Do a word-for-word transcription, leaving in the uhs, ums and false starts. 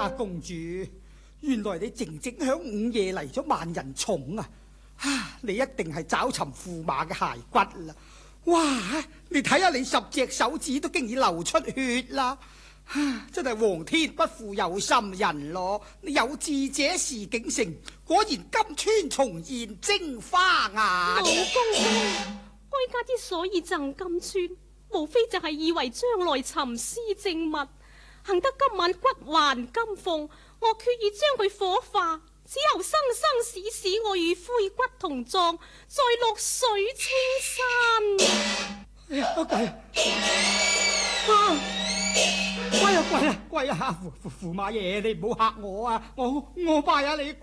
公主，原來你靜靜響午夜嚟咗萬人冢啊！啊，你一定係找尋駙馬嘅骸骨啦！哇，你睇下你十隻手指都經已流出血啦！啊，真係皇天不負有心人咯！你有志者事竟成，果然金川重現蒸花眼。 老公公，哀家之所以贈金川，無非就係以為將來尋屍證物。幸得今晚骨還金鳳，我決意將佢火化，之後生生死死我與灰骨同葬，在綠水青山。 哎呀，貴啊！貴啊貴啊貴啊！駙駙駙馬爺，你唔好嚇我啊！我我拜下你。